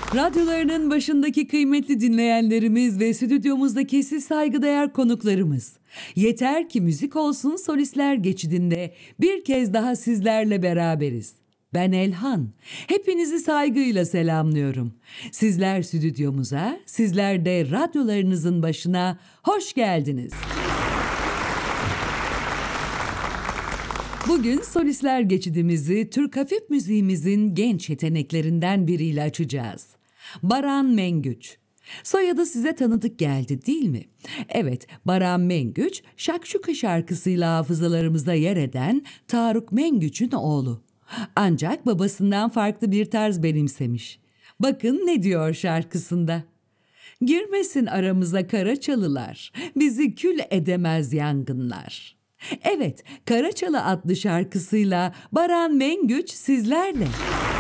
Radyolarının başındaki kıymetli dinleyenlerimiz ve stüdyomuzdaki siz saygıdeğer konuklarımız. Yeter ki müzik olsun solistler geçidinde bir kez daha sizlerle beraberiz. Ben Elhan. Hepinizi saygıyla selamlıyorum. Sizler stüdyomuza, sizler de radyolarınızın başına hoş geldiniz. Bugün solistler geçidimizi Türk hafif müziğimizin genç yeteneklerinden biriyle açacağız. Baran Mengüç. Soyadı size tanıdık geldi değil mi? Evet, Baran Mengüç, Şakşuka şarkısıyla hafızalarımızda yer eden Tarık Mengüç'ün oğlu. Ancak babasından farklı bir tarz benimsemiş. Bakın ne diyor şarkısında. Girmesin aramıza Karaçalılar, bizi kül edemez yangınlar. Evet, Karaçalı adlı şarkısıyla Baran Mengüç sizlerle.